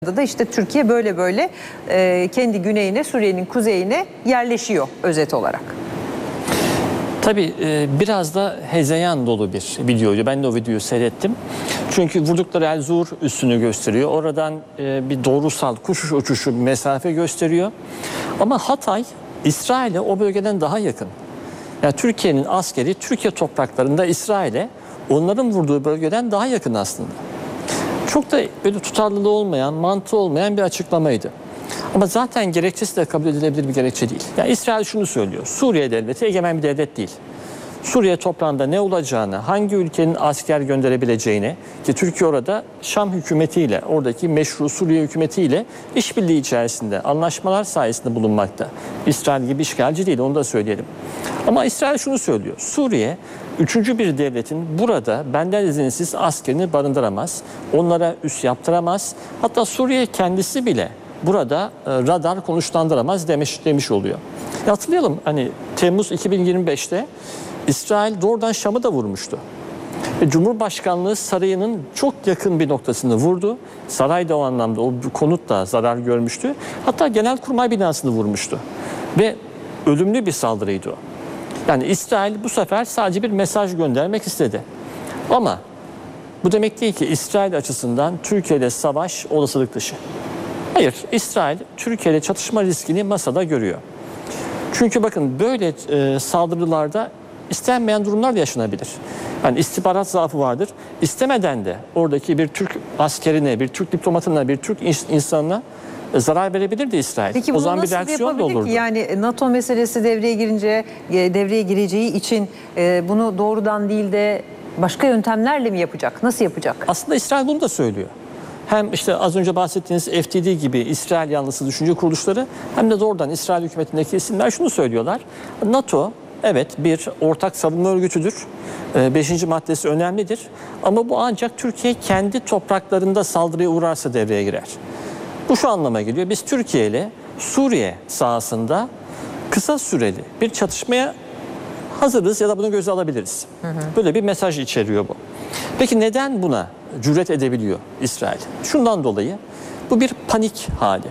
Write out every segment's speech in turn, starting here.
da işte Türkiye böyle kendi güneyine, Suriye'nin kuzeyine yerleşiyor özet olarak. Tabii biraz da hezeyan dolu bir videoydu. Ben de o videoyu seyrettim. Çünkü vurdukları El Zur üssünü gösteriyor. Oradan bir doğrusal kuş uçuşu bir mesafe gösteriyor. Ama Hatay, İsrail'e o bölgeden daha yakın. Yani Türkiye'nin askeri Türkiye topraklarında İsrail'e onların vurduğu bölgeden daha yakın aslında. Çok da böyle tutarlılığı olmayan, mantığı olmayan bir açıklamaydı. Ama zaten gerekçesi de kabul edilebilir bir gerekçe değil. Yani İsrail şunu söylüyor: Suriye devleti egemen bir devlet değil. Suriye toprağında ne olacağını, hangi ülkenin asker gönderebileceğini, ki Türkiye orada Şam hükümetiyle, oradaki meşru Suriye hükümetiyle işbirliği içerisinde, anlaşmalar sayesinde bulunmakta. İsrail gibi işgalci değil, onu da söyleyelim. Ama İsrail şunu söylüyor: Suriye, üçüncü bir devletin burada benden izinsiz askerini barındıramaz, onlara üs yaptıramaz. Hatta Suriye kendisi bile burada radar konuşlandıramaz demiş oluyor. Hatırlayalım, hani Temmuz 2025'te İsrail doğrudan Şam'ı da vurmuştu. Cumhurbaşkanlığı sarayının çok yakın bir noktasını vurdu. Saray da o anlamda, o konut da zarar görmüştü. Hatta Genelkurmay binasını vurmuştu. Ve ölümlü bir saldırıydı o. Yani İsrail bu sefer sadece bir mesaj göndermek istedi. Ama bu demek değil ki İsrail açısından Türkiye'de savaş olasılık dışı. Hayır, İsrail Türkiye'de çatışma riskini masada görüyor. Çünkü bakın, böyle saldırılarda istenmeyen durumlar da yaşanabilir. Yani istihbarat zaafı vardır. İstemeden de oradaki bir Türk askerine, bir Türk diplomatına, bir Türk insanına zarar verebilirdi İsrail. Peki o bunu zaman nasıl bir reaksiyon da olurdu. Yani NATO meselesi devreye gireceği için bunu doğrudan değil de başka yöntemlerle mi yapacak? Nasıl yapacak? Aslında İsrail bunu da söylüyor. Hem işte az önce bahsettiğiniz FTD gibi İsrail yanlısı düşünce kuruluşları, hem de doğrudan İsrail hükümetindeki isimler şunu söylüyorlar: NATO evet bir ortak savunma örgütüdür. 5. maddesi önemlidir. Ama bu ancak Türkiye kendi topraklarında saldırıya uğrarsa devreye girer. Bu şu anlama geliyor: biz Türkiye ile Suriye sahasında kısa süreli bir çatışmaya hazırız ya da bunu göze alabiliriz. Böyle bir mesaj içeriyor bu. Peki neden buna cüret edebiliyor İsrail? Şundan dolayı: bu bir panik hali.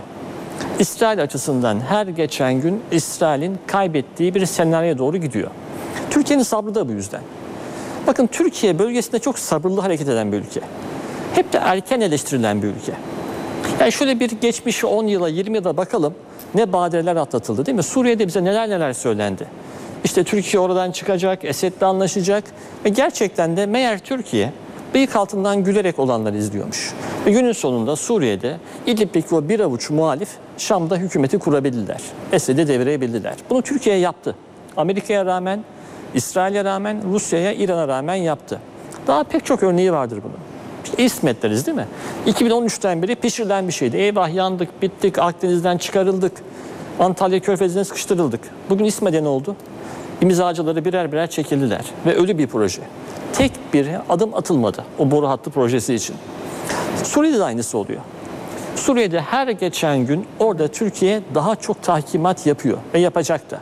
İsrail açısından her geçen gün İsrail'in kaybettiği bir senaryoya doğru gidiyor. Türkiye'nin sabrı da bu yüzden. Bakın, Türkiye bölgesinde çok sabırlı hareket eden bir ülke. Hep de erken eleştirilen bir ülke. Yani şöyle bir geçmişi 10 yıla 20 yıla bakalım, ne badireler atlatıldı değil mi? Suriye'de bize neler söylendi. İşte Türkiye oradan çıkacak, Esed'le anlaşacak ve gerçekten de meğer Türkiye bıyık altından gülerek olanları izliyormuş. Ve günün sonunda Suriye'de İdlib'deki o bir avuç muhalif Şam'da hükümeti kurabildiler. Esed'i devirebildiler. Bunu Türkiye yaptı. Amerika'ya rağmen, İsrail'e rağmen, Rusya'ya, İran'a rağmen yaptı. Daha pek çok örneği vardır bunun. İsmet deriz değil mi? 2013'ten beri pişirilen bir şeydi. Eyvah, yandık, bittik, Akdeniz'den çıkarıldık, Antalya Körfezi'ne sıkıştırıldık. Bugün İsmet'e ne oldu? İmzacıları birer birer çekildiler ve ölü bir proje. Tek bir adım atılmadı o boru hattı projesi için. Suriye'de de aynısı oluyor. Suriye'de her geçen gün orada Türkiye daha çok tahkimat yapıyor ve yapacak da.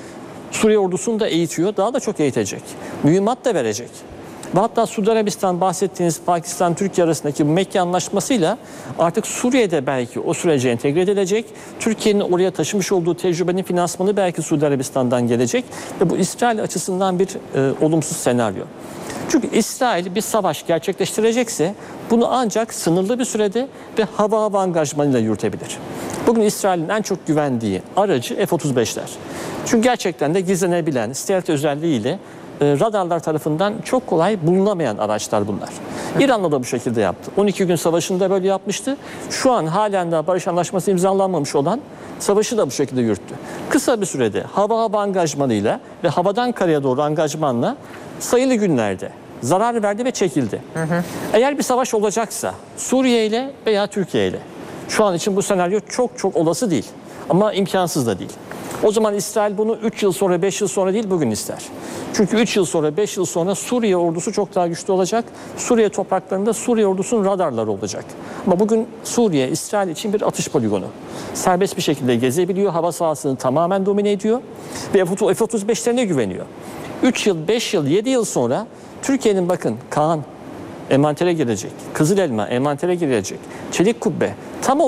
Suriye ordusunu da eğitiyor, daha da çok eğitecek. Mühimmat da verecek. Ve hatta Suudi Arabistan, bahsettiğiniz Pakistan-Türkiye arasındaki bu Mekke Anlaşması'yla artık Suriye'de belki o sürece entegre edilecek. Türkiye'nin oraya taşımış olduğu tecrübenin finansmanı belki Suudi Arabistan'dan gelecek. Ve bu İsrail açısından bir olumsuz senaryo. Çünkü İsrail bir savaş gerçekleştirecekse bunu ancak sınırlı bir sürede ve hava angajmanıyla yürütebilir. Bugün İsrail'in en çok güvendiği aracı F-35'ler. Çünkü gerçekten de gizlenebilen, stealth özelliğiyle radarlar tarafından çok kolay bulunamayan araçlar bunlar. İran'la da bu şekilde yaptı. 12 gün savaşında böyle yapmıştı. Şu an halen daha barış anlaşması imzalanmamış olan savaşı da bu şekilde yürüttü. Kısa bir sürede hava angajmanıyla ve havadan karaya doğru angajmanla sayılı günlerde zarar verdi ve çekildi. Eğer bir savaş olacaksa Suriye ile veya Türkiye ile, şu an için bu senaryo çok olası değil ama imkansız da değil. O zaman İsrail bunu 3 yıl sonra, 5 yıl sonra değil, bugün ister. Çünkü 3 yıl sonra, 5 yıl sonra Suriye ordusu çok daha güçlü olacak. Suriye topraklarında Suriye ordusunun radarları olacak. Ama bugün Suriye, İsrail için bir atış poligonu. Serbest bir şekilde gezebiliyor, hava sahasını tamamen domine ediyor ve F-35'lerine güveniyor. 3 yıl, 5 yıl, 7 yıl sonra Türkiye'nin bakın Kaan envantere girecek, Kızılelma envantere girecek, Çelik Kubbe, Tam